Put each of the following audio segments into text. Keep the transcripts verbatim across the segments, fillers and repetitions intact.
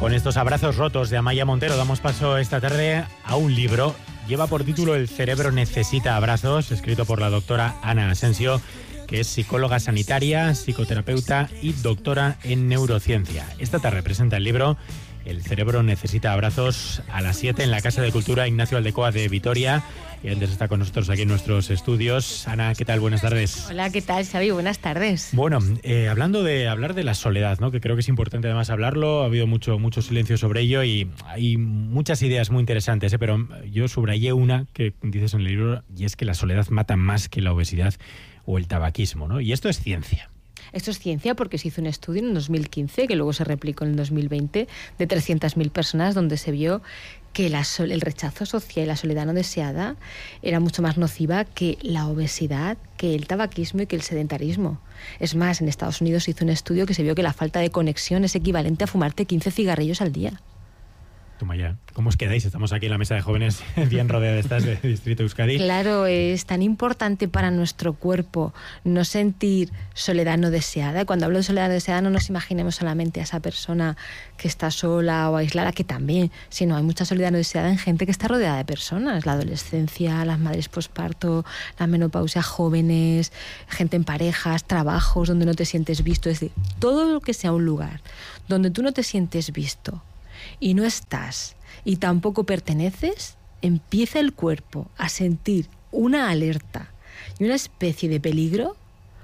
Con estos abrazos rotos de Amaya Montero damos paso esta tarde a un libro. Lleva por título El cerebro necesita abrazos, escrito por la doctora Ana Asensio, que es psicóloga sanitaria, psicoterapeuta y doctora en neurociencia. Esta tarde presenta el libro El cerebro necesita abrazos a las siete en la Casa de Cultura Ignacio Aldecoa de Vitoria. Y antes está con nosotros aquí en nuestros estudios. Ana, ¿qué tal? Buenas tardes. Hola, ¿qué tal, Xavi? Buenas tardes. Bueno, eh, hablando de hablar de la soledad, ¿no? Que creo que es importante además hablarlo. Ha habido mucho, mucho silencio sobre ello y hay muchas ideas muy interesantes, ¿eh? Pero yo subrayé una que dices en el libro, y es que la soledad mata más que la obesidad o el tabaquismo, ¿no? Y esto es ciencia. Esto es ciencia porque se hizo un estudio en dos mil quince, que luego se replicó en el dos mil veinte, de trescientas mil personas, donde se vio que la sol, el rechazo social y la soledad no deseada era mucho más nociva que la obesidad, que el tabaquismo y que el sedentarismo. Es más, en Estados Unidos se hizo un estudio que se vio que la falta de conexión es equivalente a fumarte quince cigarrillos al día. Toma ya. ¿Cómo os quedáis? Estamos aquí en la mesa de jóvenes bien rodeada de estas de Distrito Euskadi. Claro, es tan importante para nuestro cuerpo no sentir soledad no deseada. Cuando hablo de soledad no deseada no nos imaginemos solamente a esa persona que está sola o aislada, que también, sino hay mucha soledad no deseada en gente que está rodeada de personas. La adolescencia, las madres posparto, la menopausia, jóvenes, gente en parejas, trabajos donde no te sientes visto. Es decir, todo lo que sea un lugar donde tú no te sientes visto y no estás y tampoco perteneces, empieza el cuerpo a sentir una alerta y una especie de peligro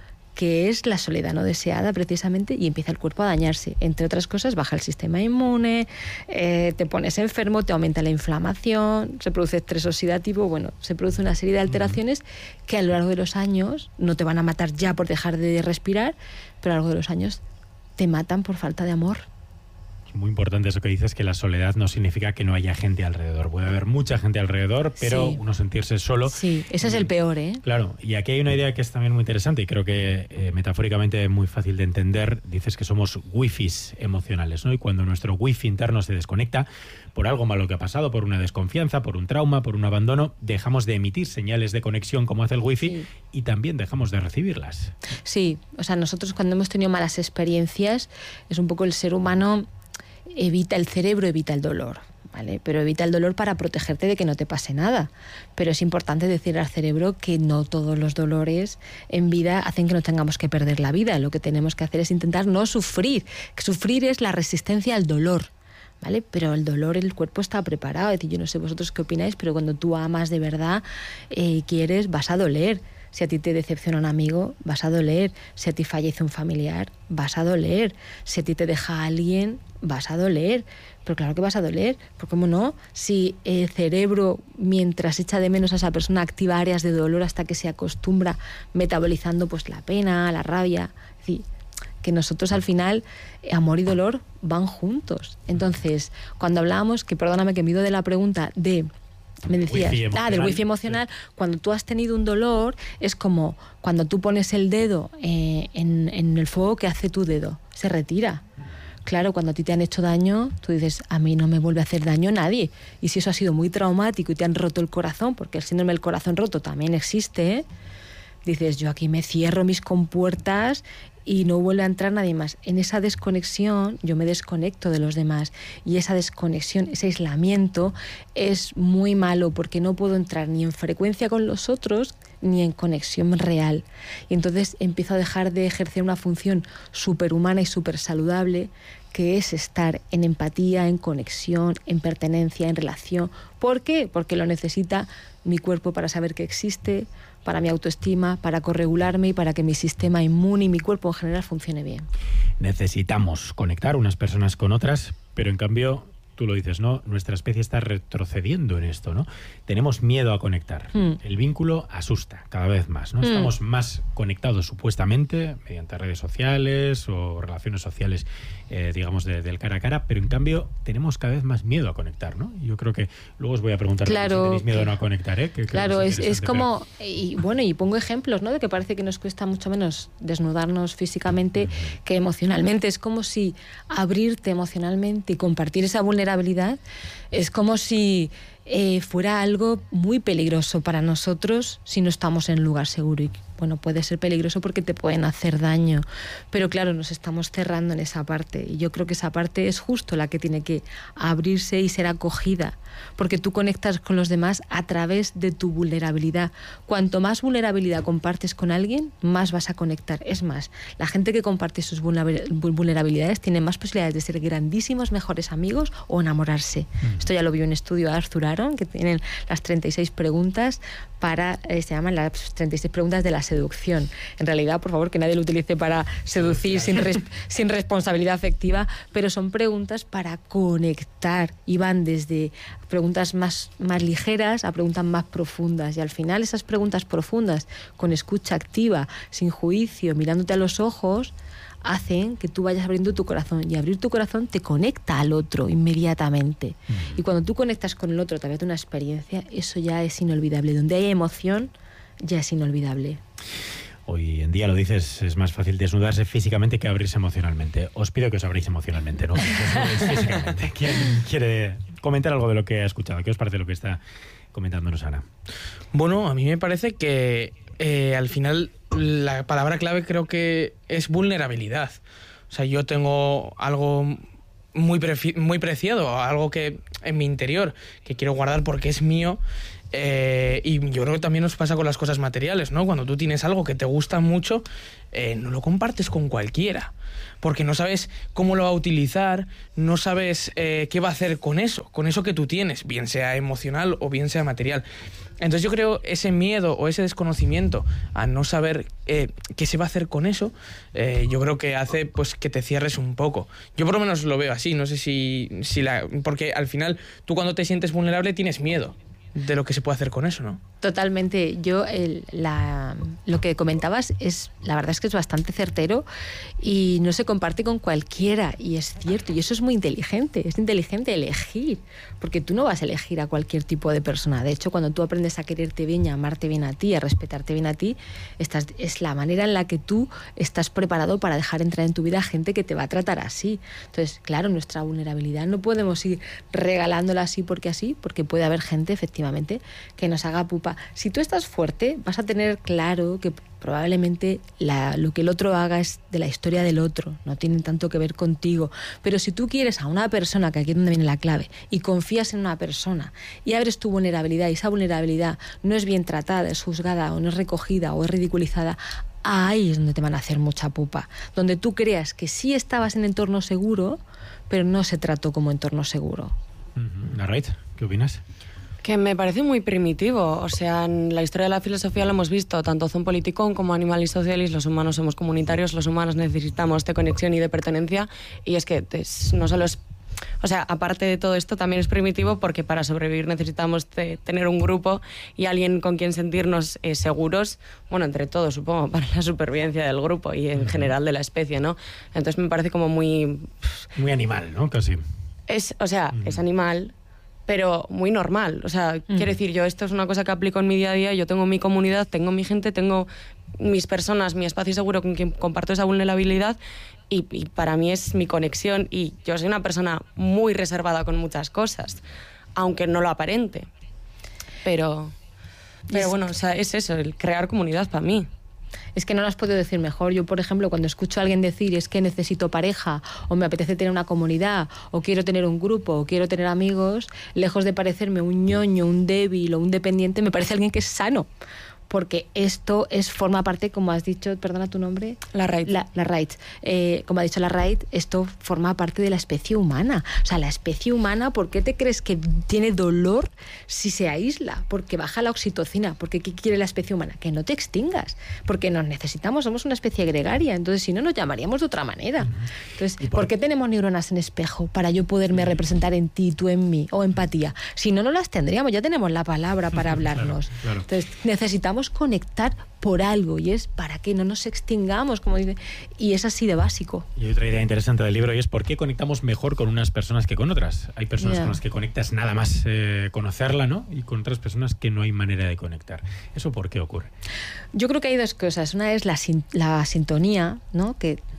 que es la soledad no deseada precisamente, y empieza el cuerpo a dañarse. Entre otras cosas, baja el sistema inmune, eh, te pones enfermo, te aumenta la inflamación, se produce estrés oxidativo, bueno, se produce una serie de alteraciones que a lo largo de los años no te van a matar ya por dejar de respirar, pero a lo largo de los años te matan por falta de amor. Muy importante eso que dices, que la soledad no significa que no haya gente alrededor. Puede haber mucha gente alrededor, pero sí, uno sentirse solo. Sí, ese es el peor, ¿eh? Claro, y aquí hay una idea que es también muy interesante y creo que eh, metafóricamente muy fácil de entender. Dices que somos wifis emocionales, ¿no? Y cuando nuestro wifi interno se desconecta por algo malo que ha pasado, por una desconfianza, por un trauma, por un abandono, dejamos de emitir señales de conexión como hace el wifi, sí, y también dejamos de recibirlas. Sí, o sea, nosotros cuando hemos tenido malas experiencias, es un poco el ser humano evita, el cerebro evita el dolor, ¿vale? Pero evita el dolor para protegerte de que no te pase nada. Pero es importante decir al cerebro que no todos los dolores en vida hacen que no tengamos que perder la vida. Lo que tenemos que hacer es intentar no sufrir. Que sufrir es la resistencia al dolor, ¿vale? Pero el dolor, el cuerpo está preparado. Es decir, yo no sé vosotros qué opináis, pero cuando tú amas de verdad, eh, quieres, vas a doler. Si a ti te decepciona un amigo, vas a doler. Si a ti fallece un familiar, vas a doler. Si a ti te deja alguien, vas a doler. Pero claro que vas a doler, porque ¿cómo no? Si el cerebro, mientras echa de menos a esa persona, activa áreas de dolor hasta que se acostumbra, metabolizando pues la pena, la rabia. Es decir, que nosotros al final, amor y dolor van juntos. Entonces, cuando hablábamos, que perdóname que me he ido de la pregunta de... Me decías, ah, del wifi emocional, sí. Cuando tú has tenido un dolor, es como cuando tú pones el dedo eh, en, en el fuego, que hace tu dedo, se retira. Claro, cuando a ti te han hecho daño, tú dices, a mí no me vuelve a hacer daño nadie. Y si eso ha sido muy traumático y te han roto el corazón, porque el síndrome del corazón roto también existe, ¿eh? Dices, yo aquí me cierro mis compuertas y no vuelve a entrar nadie más. En esa desconexión yo me desconecto de los demás, y esa desconexión, ese aislamiento es muy malo porque no puedo entrar ni en frecuencia con los otros ni en conexión real. Y entonces empiezo a dejar de ejercer una función superhumana y súper saludable, que es estar en empatía, en conexión, en pertenencia, en relación. ¿Por qué? Porque lo necesita mi cuerpo para saber que existe, para mi autoestima, para corregularme y para que mi sistema inmune y mi cuerpo en general funcione bien. Necesitamos conectar unas personas con otras, pero en cambio, tú lo dices, ¿no? Nuestra especie está retrocediendo en esto, ¿no? Tenemos miedo a conectar. Mm. El vínculo asusta cada vez más, ¿no? Mm. Estamos más conectados supuestamente mediante redes sociales o relaciones sociales, eh, digamos, de, del cara a cara, pero en cambio tenemos cada vez más miedo a conectar, ¿no? Yo creo que luego os voy a preguntar, claro, si tenéis miedo a no conectar, ¿eh? Que, claro, es, es como, pero... y bueno, y pongo ejemplos, ¿no? De que parece que nos cuesta mucho menos desnudarnos físicamente mm. que emocionalmente. Es como si abrirte emocionalmente y compartir esa vulnerabilidad es como si eh, fuera algo muy peligroso para nosotros si no estamos en un lugar seguro. Y bueno, puede ser peligroso porque te pueden hacer daño, pero claro, nos estamos cerrando en esa parte, y yo creo que esa parte es justo la que tiene que abrirse y ser acogida, porque tú conectas con los demás a través de tu vulnerabilidad. Cuanto más vulnerabilidad compartes con alguien, más vas a conectar. Es más, la gente que comparte sus vulnerabilidades tiene más posibilidades de ser grandísimos mejores amigos o enamorarse. Mm. Esto ya lo vio en un estudio Arthur Aron, que tienen las treinta y seis preguntas para, eh, se llaman las treinta y seis preguntas de la seducción. En realidad, por favor, que nadie lo utilice para seducir sin, res, sin responsabilidad afectiva, pero son preguntas para conectar y van desde preguntas más, más ligeras a preguntas más profundas, y al final esas preguntas profundas, con escucha activa, sin juicio, mirándote a los ojos, hacen que tú vayas abriendo tu corazón, y abrir tu corazón te conecta al otro inmediatamente. Mm. Y cuando tú conectas con el otro a través de una experiencia, eso ya es inolvidable. Donde hay emoción, ya es inolvidable. Hoy en día, lo dices, es más fácil desnudarse físicamente que abrirse emocionalmente. Os pido que os abréis emocionalmente, ¿no? Físicamente. ¿Quién quiere comentar algo de lo que ha escuchado? ¿Qué os parece lo que está comentándonos Ana? Bueno, a mí me parece que eh, al final la palabra clave creo que es vulnerabilidad. O sea, yo tengo algo muy, prefi- muy preciado, algo que en mi interior, que quiero guardar porque es mío. Eh, y yo creo que también nos pasa con las cosas materiales, ¿no? Cuando tú tienes algo que te gusta mucho, eh, no lo compartes con cualquiera, porque no sabes cómo lo va a utilizar, no sabes eh, qué va a hacer con eso, con eso que tú tienes, bien sea emocional o bien sea material. Entonces yo creo ese miedo o ese desconocimiento a no saber eh, qué se va a hacer con eso, eh, yo creo que hace pues que te cierres un poco. Yo por lo menos lo veo así, no sé si, si la... porque al final tú cuando te sientes vulnerable tienes miedo de lo que se puede hacer con eso, ¿no? Totalmente. Yo, el, la, lo que comentabas, es la verdad es que es bastante certero y no se comparte con cualquiera, y es cierto, y eso es muy inteligente, es inteligente elegir, porque tú no vas a elegir a cualquier tipo de persona. De hecho, cuando tú aprendes a quererte bien y a amarte bien a ti, a respetarte bien a ti, estás, es la manera en la que tú estás preparado para dejar entrar en tu vida gente que te va a tratar así. Entonces, claro, nuestra vulnerabilidad no podemos ir regalándola así porque así, porque puede haber gente, efectivamente, que nos haga pupa. Si tú estás fuerte, vas a tener claro que probablemente la, lo que el otro haga es de la historia del otro, no tiene tanto que ver contigo. Pero si tú quieres a una persona, que aquí es donde viene la clave, y confías en una persona y abres tu vulnerabilidad, y esa vulnerabilidad no es bien tratada, es juzgada o no es recogida o es ridiculizada, ahí es donde te van a hacer mucha pupa. Donde tú creas que sí estabas en entorno seguro, pero no se trató como entorno seguro. Larraíz, ¿qué opinas? Que me parece muy primitivo. O sea, en la historia de la filosofía lo hemos visto, tanto Zoon Politikon como Animalis Socialis, los humanos somos comunitarios, los humanos necesitamos de conexión y de pertenencia, y es que es, no solo es... O sea, aparte de todo esto, también es primitivo porque para sobrevivir necesitamos de tener un grupo y alguien con quien sentirnos eh, seguros, bueno, entre todos, supongo, para la supervivencia del grupo y en general de la especie, ¿no? Entonces me parece como muy... Muy animal, ¿no? Casi. Es, o sea, mm. es animal, pero muy normal. O sea, mm. quiero decir, yo esto es una cosa que aplico en mi día a día, yo tengo mi comunidad, tengo mi gente, tengo mis personas, mi espacio seguro con quien comparto esa vulnerabilidad, y, y para mí es mi conexión, y yo soy una persona muy reservada con muchas cosas, aunque no lo aparente. Pero, pero bueno, o sea, es eso, el crear comunidad para mí. Es que no lo has podido decir mejor. Yo, por ejemplo, cuando escucho a alguien decir es que necesito pareja, o me apetece tener una comunidad, o quiero tener un grupo, o quiero tener amigos, lejos de parecerme un ñoño, un débil o un dependiente, me parece alguien que es sano. Porque esto es forma parte, como has dicho, perdona tu nombre, Larraíz. La, Larraíz. Eh, como ha dicho Larraíz, esto forma parte de la especie humana. O sea, la especie humana, ¿por qué te crees que tiene dolor si se aísla? Porque baja la oxitocina. Porque ¿qué quiere la especie humana? Que no te extingas. Porque nos necesitamos, somos una especie gregaria. Entonces, si no, nos llamaríamos de otra manera. Entonces, ¿por, ¿por qué tenemos neuronas en espejo? Para yo poderme representar en ti, tú en mí, o empatía. Si no, no las tendríamos. Ya tenemos la palabra para hablarnos. Claro, claro. Entonces, necesitamos conectar por algo, y es para que no nos extingamos, como dice, y es así de básico. Y hay otra idea interesante del libro, y es por qué conectamos mejor con unas personas que con otras. Hay personas yeah. con las que conectas nada más eh, conocerla, ¿no? Y con otras personas que no hay manera de conectar. ¿Eso por qué ocurre? Yo creo que hay dos cosas. Una es la, sin- la sintonía, ¿no? Que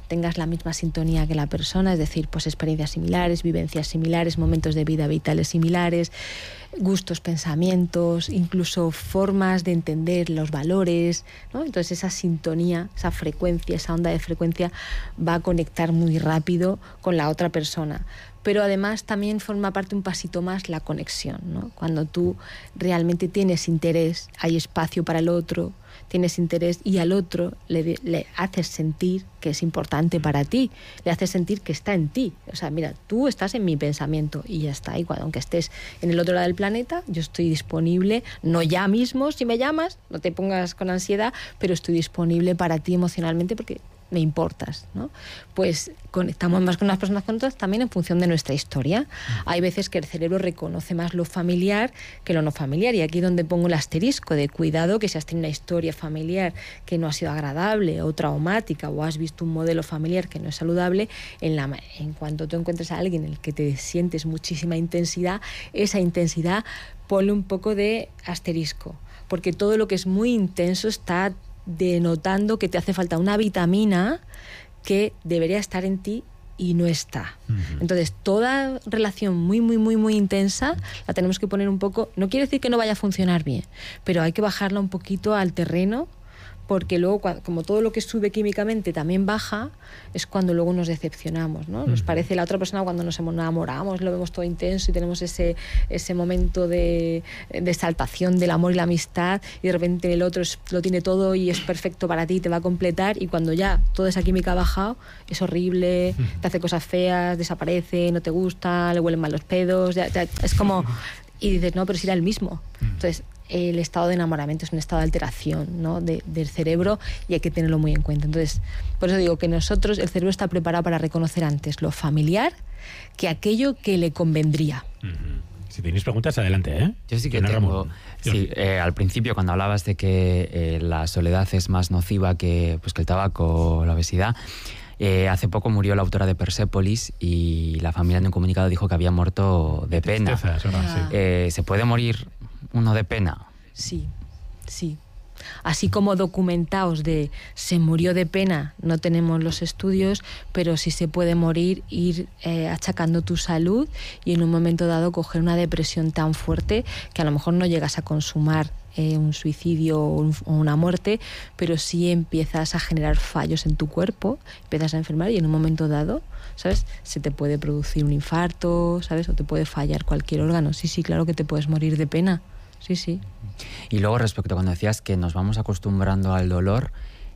tengas la misma sintonía que la persona, es decir, pues experiencias similares, vivencias similares, momentos de vida vitales similares, gustos, pensamientos, incluso formas de entender los valores, ¿no? Entonces esa sintonía, esa frecuencia, esa onda de frecuencia va a conectar muy rápido con la otra persona. Pero además también forma parte un pasito más la conexión, ¿no? Cuando tú realmente tienes interés, hay espacio para el otro, tienes interés y al otro le, le haces sentir que es importante para ti, le haces sentir que está en ti. O sea, mira, tú estás en mi pensamiento y ya está. Y cuando, aunque estés en el otro lado del planeta, yo estoy disponible, no ya mismo si me llamas, no te pongas con ansiedad, pero estoy disponible para ti emocionalmente porque me importas, ¿no? Pues conectamos más con unas personas con otras también en función de nuestra historia. Hay veces que el cerebro reconoce más lo familiar que lo no familiar, y aquí donde pongo el asterisco de cuidado, que si has tenido una historia familiar que no ha sido agradable o traumática, o has visto un modelo familiar que no es saludable, en, la, en cuanto tú encuentres a alguien en el que te sientes muchísima intensidad, esa intensidad ponle un poco de asterisco, porque todo lo que es muy intenso está denotando que te hace falta una vitamina que debería estar en ti y no está. Uh-huh. Entonces, toda relación muy, muy, muy, muy intensa la tenemos que poner un poco, no quiere decir que no vaya a funcionar bien, pero hay que bajarla un poquito al terreno, porque luego, como todo lo que sube químicamente también baja, es cuando luego nos decepcionamos, ¿no? Nos parece la otra persona cuando nos enamoramos, lo vemos todo intenso y tenemos ese, ese momento de, de exaltación del amor y la amistad, y de repente el otro es, lo tiene todo y es perfecto para ti, te va a completar, y cuando ya toda esa química ha bajado, es horrible, te hace cosas feas, desaparece, no te gusta, le huelen mal los pedos, ya, ya, es como... Y dices, no, pero si era el mismo. Entonces, el estado de enamoramiento es un estado de alteración, ¿no? de, del cerebro, y hay que tenerlo muy en cuenta. Entonces, por eso digo que nosotros, el cerebro está preparado para reconocer antes lo familiar que aquello que le convendría. Uh-huh. Si tenéis preguntas, adelante, ¿eh? Yo sí que no tengo... Sí, eh, al principio, cuando hablabas de que eh, la soledad es más nociva que, pues, que el tabaco o la obesidad, eh, hace poco murió la autora de Persépolis y la familia en un comunicado dijo que había muerto de pena. Tristeza, eso no, sí. eh, ¿Se puede morir uno de pena? Sí, sí. Así como documentaos de se murió de pena, no tenemos los estudios, pero sí se puede morir, ir eh, achacando tu salud y en un momento dado coger una depresión tan fuerte que a lo mejor no llegas a consumar eh, un suicidio o, un, o una muerte, pero sí empiezas a generar fallos en tu cuerpo, empiezas a enfermar y en un momento dado, ¿sabes? Se te puede producir un infarto, ¿sabes? O te puede fallar cualquier órgano. Sí, sí, claro que te puedes morir de pena. Sí, sí. Y luego, respecto a cuando decías que nos vamos acostumbrando al dolor,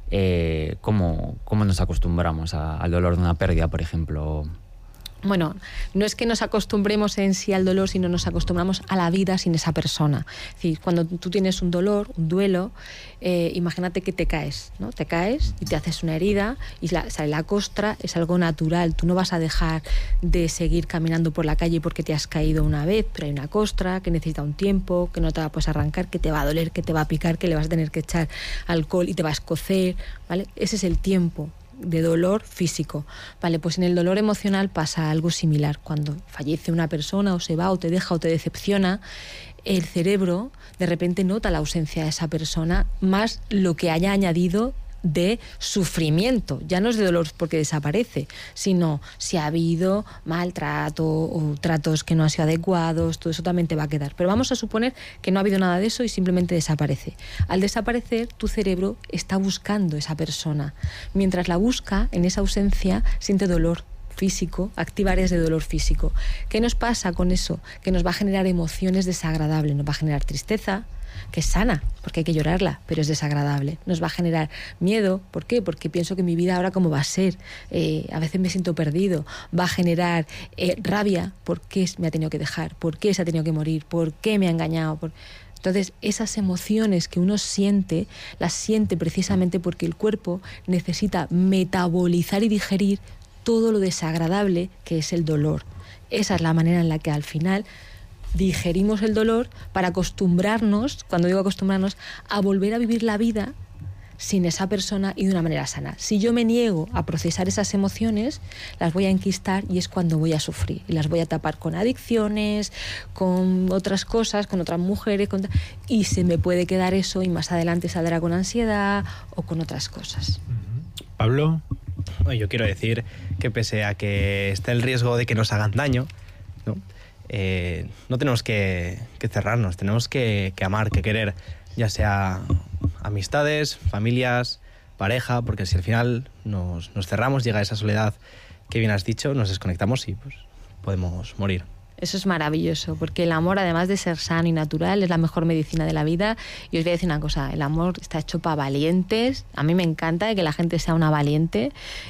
eh, ¿cómo, ¿cómo nos acostumbramos a, al dolor de una pérdida, por ejemplo? Bueno, no es que nos acostumbremos en sí al dolor, sino nos acostumbramos a la vida sin esa persona. Es decir, cuando tú tienes un dolor, un duelo, eh, imagínate que te caes, ¿no? Te caes y te haces una herida y la, sale la costra, es algo natural. Tú no vas a dejar de seguir caminando por la calle porque te has caído una vez, pero hay una costra que necesita un tiempo, que no te va a poder arrancar, que te va a doler, que te va a picar, que le vas a tener que echar alcohol y te va a escocer, ¿vale? Ese es el tiempo de dolor físico. Vale, pues en el dolor emocional pasa algo similar. Cuando fallece una persona o se va o te deja o te decepciona, el cerebro de repente nota la ausencia de esa persona, más lo que haya añadido de sufrimiento. Ya no es de dolor porque desaparece, sino si ha habido maltrato o tratos que no han sido adecuados, todo eso también te va a quedar. Pero vamos a suponer que no ha habido nada de eso y simplemente desaparece. Al desaparecer, tu cerebro está buscando esa persona. Mientras la busca, en esa ausencia, siente dolor físico, activa áreas de dolor físico. ¿Qué nos pasa con eso? Que nos va a generar emociones desagradables, nos va a generar tristeza, que es sana, porque hay que llorarla, pero es desagradable. Nos va a generar miedo, ¿por qué? Porque pienso que mi vida ahora cómo va a ser, eh, a veces me siento perdido. Va a generar eh, rabia, ¿por qué me ha tenido que dejar? ¿Por qué se ha tenido que morir? ¿Por qué me ha engañado? ¿Por... Entonces, esas emociones que uno siente, las siente precisamente porque el cuerpo necesita metabolizar y digerir todo lo desagradable que es el dolor. Esa es la manera en la que al final digerimos el dolor para acostumbrarnos, cuando digo acostumbrarnos, a volver a vivir la vida sin esa persona y de una manera sana. Si yo me niego a procesar esas emociones, las voy a enquistar y es cuando voy a sufrir. Y las voy a tapar con adicciones, con otras cosas, con otras mujeres, con... y se me puede quedar eso y más adelante saldrá con ansiedad o con otras cosas. Pablo. yo quiero decir que pese a que está el riesgo de que nos hagan daño, ¿no? Eh, no tenemos que, que cerrarnos, tenemos que, que amar, que querer, ya sea amistades, familias, pareja, porque si al final nos, nos cerramos, llega esa soledad que bien has dicho, nos desconectamos y pues podemos morir. Eso es maravilloso, porque el amor, además de ser sano y natural, es la mejor medicina de la vida. Y os voy a decir una cosa, el amor está hecho para valientes. A mí me encanta que la gente sea una valiente.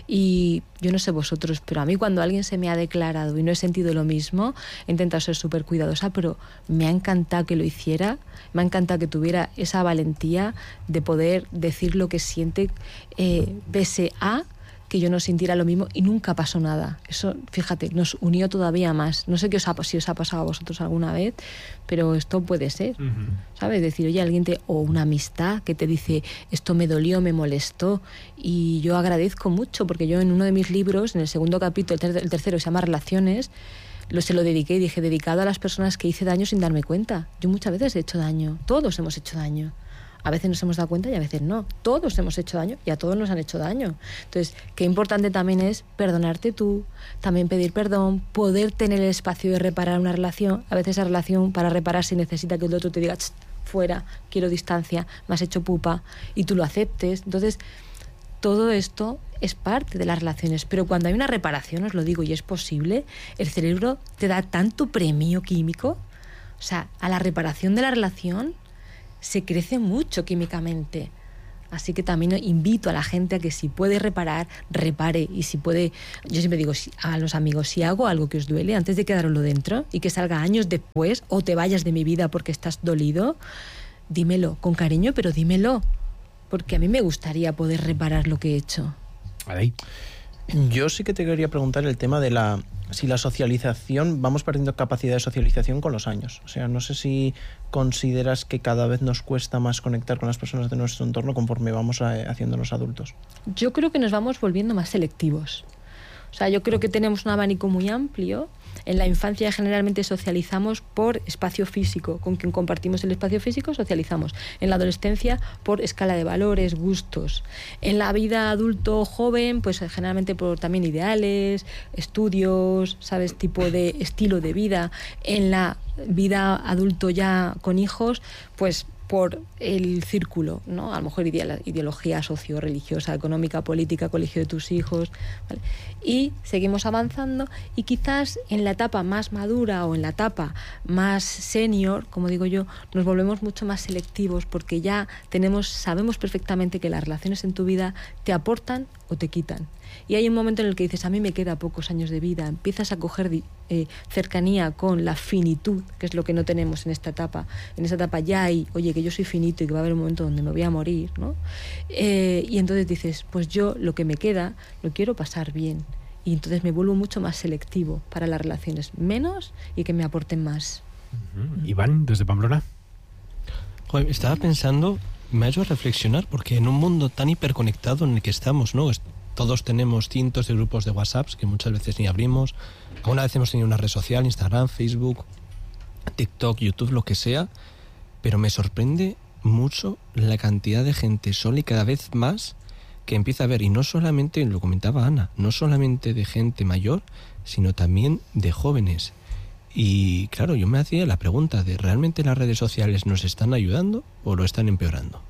Y yo no sé vosotros, pero a mí cuando alguien se me ha declarado y no he sentido lo mismo, he intentado ser súper cuidadosa, pero me ha encantado que lo hiciera. Me ha encantado que tuviera esa valentía de poder decir lo que siente, eh, pese a que yo no sintiera lo mismo, y nunca pasó nada. Eso, fíjate, nos unió todavía más. No sé qué os ha, si os ha pasado a vosotros alguna vez, pero esto puede ser, uh-huh. ¿sabes? Decir, oye, alguien te... O una amistad que te dice, esto me dolió, me molestó, y yo agradezco mucho, porque yo en uno de mis libros, en el segundo capítulo, el, ter- el tercero, se llama Relaciones, lo, se lo dediqué y dije, dedicado a las personas que hice daño sin darme cuenta. Yo muchas veces he hecho daño, todos hemos hecho daño. A veces nos hemos dado cuenta y a veces no. Todos hemos hecho daño y a todos nos han hecho daño. Entonces, qué importante también es perdonarte tú, también pedir perdón, poder tener el espacio de reparar una relación. A veces esa relación, para reparar, si necesita que el otro te diga, fuera, quiero distancia, me has hecho pupa, y tú lo aceptes. Entonces, todo esto es parte de las relaciones. Pero cuando hay una reparación, os lo digo, y es posible, el cerebro te da tanto premio químico. O sea, a la reparación de la relación se crece mucho químicamente. Así que también invito a la gente a que si puede reparar, repare. Y si puede, yo siempre digo a los amigos, si hago algo que os duele, antes de quedároslo dentro y que salga años después, o te vayas de mi vida porque estás dolido, dímelo, con cariño, pero dímelo. Porque a mí me gustaría poder reparar lo que he hecho. Vale. Yo sí que te quería preguntar el tema de la si la socialización, vamos perdiendo capacidad de socialización con los años. O sea, no sé si consideras que cada vez nos cuesta más conectar con las personas de nuestro entorno conforme vamos a, haciéndonos adultos. Yo creo que nos vamos volviendo más selectivos. O sea, yo creo que tenemos un abanico muy amplio. En la infancia generalmente socializamos por espacio físico. Con quien compartimos el espacio físico socializamos. En la adolescencia por escala de valores, gustos. En la vida adulto joven, pues generalmente por también ideales, estudios, ¿sabes? Tipo de estilo de vida. En la vida adulto ya con hijos, pues por el círculo, ¿no? A lo mejor ideología socio-religiosa, económica, política, colegio de tus hijos, ¿vale? Y seguimos avanzando, y quizás en la etapa más madura o en la etapa más senior, como digo yo, nos volvemos mucho más selectivos, porque ya tenemos, sabemos perfectamente que las relaciones en tu vida te aportan o te quitan. Y hay un momento en el que dices, a mí me queda pocos años de vida, empiezas a coger eh, cercanía con la finitud, que es lo que no tenemos en esta etapa. En esta etapa ya hay, oye, que yo soy finito y que va a haber un momento donde me voy a morir, ¿no? Eh, y entonces dices, pues yo lo que me queda lo quiero pasar bien. Y entonces me vuelvo mucho más selectivo para las relaciones, menos y que me aporten más. Uh-huh. Iván, desde Pamplona. Joder, estaba pensando, me ha hecho reflexionar, porque en un mundo tan hiperconectado en el que estamos, ¿no? Todos tenemos cientos de grupos de WhatsApp que muchas veces ni abrimos. Alguna vez hemos tenido una red social, Instagram, Facebook, TikTok, YouTube, lo que sea. Pero me sorprende mucho la cantidad de gente sola y cada vez más que empieza a ver. Y no solamente, lo comentaba Ana, no solamente de gente mayor, sino también de jóvenes. Y claro, yo me hacía la pregunta de ¿realmente las redes sociales nos están ayudando o lo están empeorando?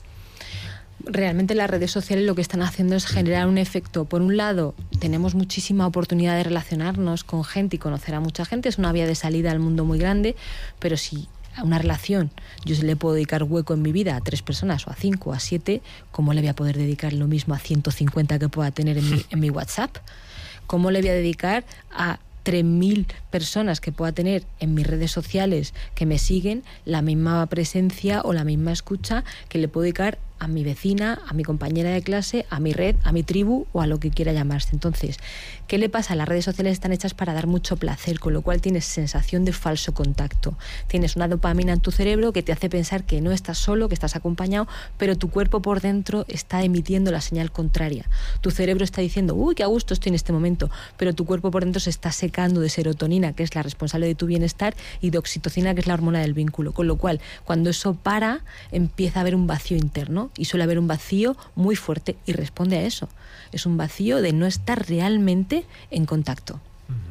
Realmente las redes sociales lo que están haciendo es generar un efecto. Por un lado, tenemos muchísima oportunidad de relacionarnos con gente y conocer a mucha gente. Es una vía de salida al mundo muy grande, pero si a una relación yo le puedo dedicar hueco en mi vida a tres personas, o a cinco, o a siete, ¿cómo le voy a poder dedicar lo mismo a ciento cincuenta que pueda tener en mi, en mi WhatsApp? ¿Cómo le voy a dedicar a tres mil personas que pueda tener en mis redes sociales que me siguen la misma presencia o la misma escucha que le puedo dedicar a mi vecina, a mi compañera de clase, a mi red, a mi tribu o a lo que quiera llamarse? Entonces, ¿qué le pasa? Las redes sociales están hechas para dar mucho placer, con lo cual tienes sensación de falso contacto. Tienes una dopamina en tu cerebro que te hace pensar que no estás solo, que estás acompañado, pero tu cuerpo por dentro está emitiendo la señal contraria. Tu cerebro está diciendo, uy, qué a gusto estoy en este momento, pero tu cuerpo por dentro se está secando de serotonina, que es la responsable de tu bienestar, y de oxitocina, que es la hormona del vínculo. Con lo cual, cuando eso para, empieza a haber un vacío interno. vacío y suele haber un vacío muy fuerte y responde a eso. Es un vacío de no estar realmente en contacto.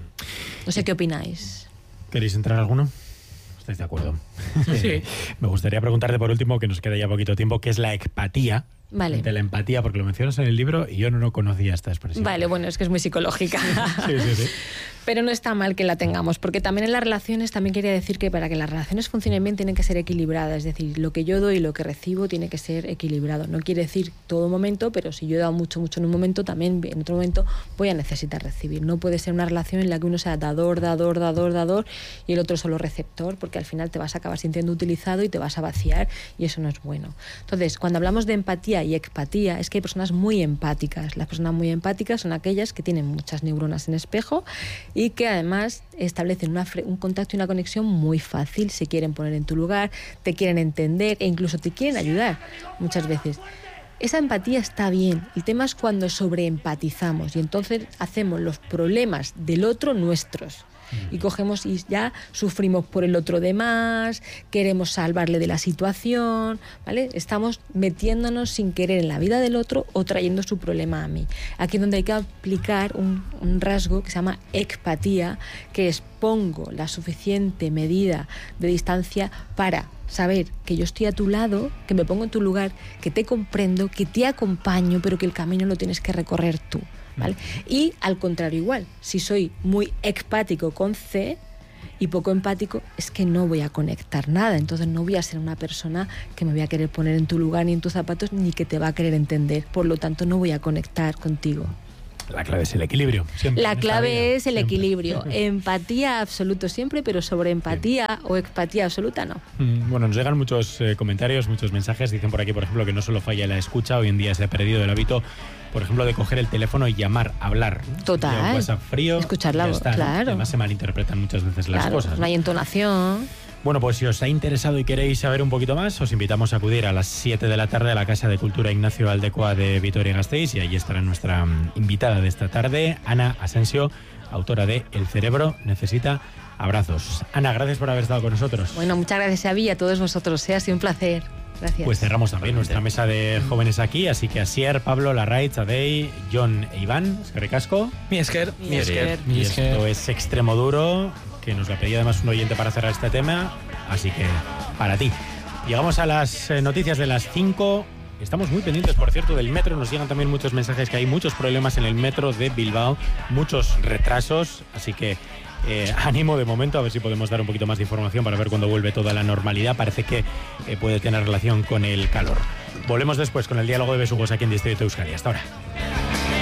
No sé qué opináis. ¿Queréis entrar alguno? ¿Estáis de acuerdo? Sí. Me gustaría preguntarte por último, que nos queda ya poquito tiempo, ¿qué es la ecpatía? Vale. De la empatía, porque lo mencionas en el libro y yo no, no conocía esta expresión. Vale, bueno, es que es muy psicológica. Sí, sí, sí. Pero no está mal que la tengamos, porque también en las relaciones también quería decir que para que las relaciones funcionen bien tienen que ser equilibradas, es decir, lo que yo doy y lo que recibo tiene que ser equilibrado. No quiere decir todo momento, pero si yo he dado mucho, mucho en un momento, también en otro momento voy a necesitar recibir. No puede ser una relación en la que uno sea dador, dador, dador, dador y el otro solo receptor, porque al final te vas a acabar sintiendo utilizado y te vas a vaciar y eso no es bueno. Entonces, cuando hablamos de empatía y ecpatía, es que hay personas muy empáticas. Las personas muy empáticas son aquellas que tienen muchas neuronas en espejo y que además establecen una, un contacto y una conexión muy fácil, se quieren poner en tu lugar, te quieren entender e incluso te quieren ayudar muchas veces. Esa empatía está bien. El tema es cuando sobreempatizamos y entonces hacemos los problemas del otro nuestros. Y cogemos y ya sufrimos por el otro de más, queremos salvarle de la situación, ¿vale? Estamos metiéndonos sin querer en la vida del otro o trayendo su problema a mí. Aquí es donde hay que aplicar un, un rasgo que se llama ecpatía, que es pongo la suficiente medida de distancia para saber que yo estoy a tu lado, que me pongo en tu lugar, que te comprendo, que te acompaño, pero que el camino lo tienes que recorrer tú. ¿Vale? Y al contrario igual, si soy muy ecpático con C y poco empático, es que no voy a conectar nada, entonces no voy a ser una persona que me voy a querer poner en tu lugar ni en tus zapatos, ni que te va a querer entender, por lo tanto no voy a conectar contigo. La clave es el equilibrio. Siempre La clave es el siempre. equilibrio. Empatía absoluto siempre, pero sobre empatía o ecpatía absoluta no. Bueno, nos llegan muchos eh, comentarios, muchos mensajes. Dicen por aquí, por ejemplo, que no solo falla la escucha, hoy en día se ha perdido el hábito, por ejemplo, de coger el teléfono y llamar, hablar. Total. Un WhatsApp frío. Escuchar la ya voz, está, ¿no? claro. Además se malinterpretan muchas veces las Claro, cosas. no hay entonación. Bueno, pues si os ha interesado y queréis saber un poquito más, os invitamos a acudir a las siete de la tarde a la Casa de Cultura Ignacio Aldecoa de Vitoria-Gasteiz y allí estará nuestra um, invitada de esta tarde, Ana Asensio, autora de El cerebro necesita abrazos. Ana, gracias por haber estado con nosotros. Bueno, muchas gracias a Xavi y a todos vosotros. Ha sido un placer. Gracias. Pues cerramos también nuestra mesa de jóvenes aquí, así que Asier, Pablo, Larraitz, Adey, John e Iván, es que ricasco. Mi esker. Mi esker. Y esto es Extremo Duro, que nos lo pedía además un oyente para cerrar este tema, así que para ti. Llegamos a las eh, noticias de las cinco. Estamos muy pendientes, por cierto, del metro. Nos llegan también muchos mensajes que hay muchos problemas en el metro de Bilbao, muchos retrasos, así que eh, ánimo de momento, a ver si podemos dar un poquito más de información para ver cuándo vuelve toda la normalidad. Parece que eh, puede tener relación con el calor. Volvemos después con el diálogo de besugos aquí en Distrito Euskadi. Hasta ahora.